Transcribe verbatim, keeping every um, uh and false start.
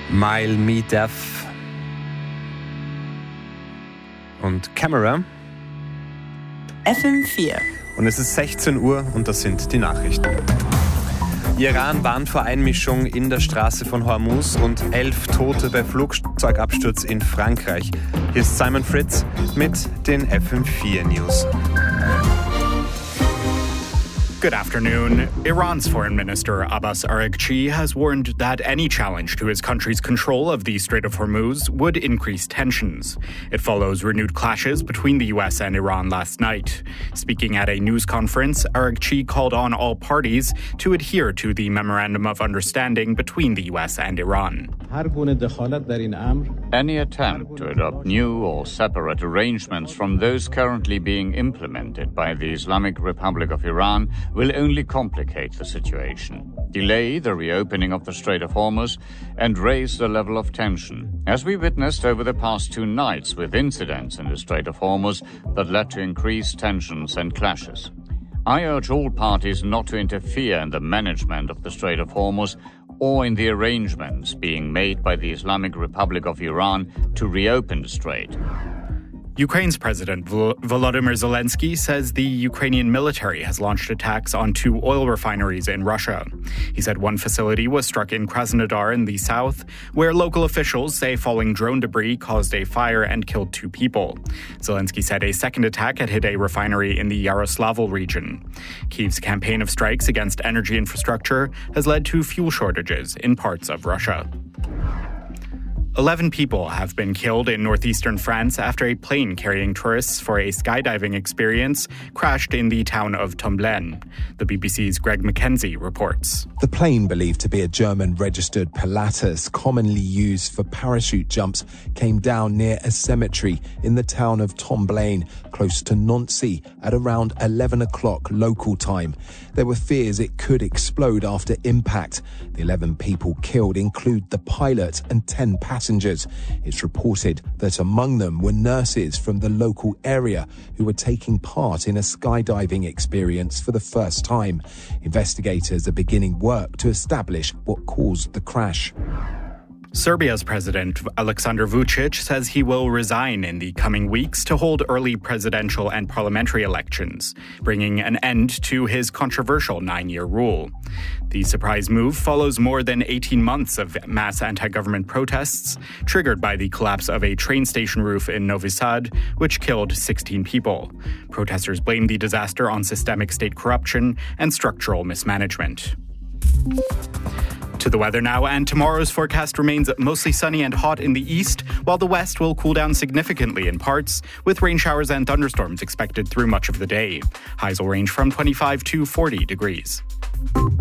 Mile Me Death und Camera. F M vier. Und es ist sechzehn Uhr und das sind die Nachrichten. Iran warnt vor Einmischung in der Straße von Hormuz und elf Tote bei Flugzeugabsturz in Frankreich. Hier ist Simon Fritz mit den F M vier News. Good afternoon. Iran's Foreign Minister Abbas Araghchi has warned that any challenge to his country's control of the Strait of Hormuz would increase tensions. It follows renewed clashes between the U S and Iran last night. Speaking at a news conference, Araghchi called on all parties to adhere to the Memorandum of Understanding between the U S and Iran. Any attempt to adopt new or separate arrangements from those currently being implemented by the Islamic Republic of Iran will only complicate the situation, delay the reopening of the Strait of Hormuz, and raise the level of tension, as we witnessed over the past two nights with incidents in the Strait of Hormuz that led to increased tensions and clashes. I urge all parties not to interfere in the management of the Strait of Hormuz or in the arrangements being made by the Islamic Republic of Iran to reopen the strait. Ukraine's President Vol- Volodymyr Zelensky says the Ukrainian military has launched attacks on two oil refineries in Russia. He said one facility was struck in Krasnodar in the south, where local officials say falling drone debris caused a fire and killed two people. Zelensky said a second attack had hit a refinery in the Yaroslavl region. Kyiv's campaign of strikes against energy infrastructure has led to fuel shortages in parts of Russia. Eleven people have been killed in northeastern France after a plane carrying tourists for a skydiving experience crashed in the town of Tomblaine. The B B C's Greg Mackenzie reports. The plane, believed to be a German-registered Pilatus, commonly used for parachute jumps, came down near a cemetery in the town of Tomblaine, close to Nancy, at around eleven o'clock local time. There were fears it could explode after impact. The eleven people killed include the pilot and ten passengers. Passengers. It's reported that among them were nurses from the local area who were taking part in a skydiving experience for the first time. Investigators are beginning work to establish what caused the crash. Serbia's President Aleksandar Vučić says he will resign in the coming weeks to hold early presidential and parliamentary elections, bringing an end to his controversial nine-year rule. The surprise move follows more than eighteen months of mass anti-government protests, triggered by the collapse of a train station roof in Novi Sad, which killed sixteen people. Protesters blame the disaster on systemic state corruption and structural mismanagement. To the weather now, and tomorrow's forecast remains mostly sunny and hot in the east, while the west will cool down significantly in parts, with rain showers and thunderstorms expected through much of the day. Highs will range from twenty-five to forty degrees.